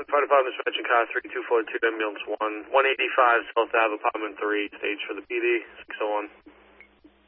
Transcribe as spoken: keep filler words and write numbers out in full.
Fire Department dispatching car three two four two, ambulance one, one eighty-five South Ave, apartment three, stage for the P D, six oh one.